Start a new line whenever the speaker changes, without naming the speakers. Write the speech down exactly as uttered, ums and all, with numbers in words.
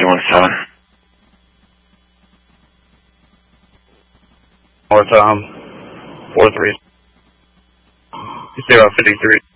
one seven.
North, um, four three. Zero fifty-three.